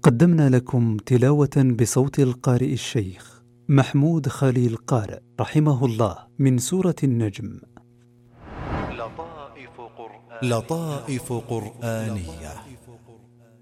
قدمنا لكم تلاوة بصوت القارئ الشيخ محمود خليل قارئ رحمه الله من سورة النجم. لطائف قرآنية